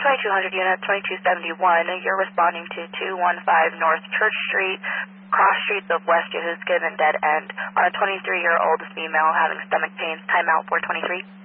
2200 unit, 2271. You're responding to 215 North Church Street, cross streets of West Jehuska and Dead End, on a 23-year-old female having stomach pains. Timeout 423.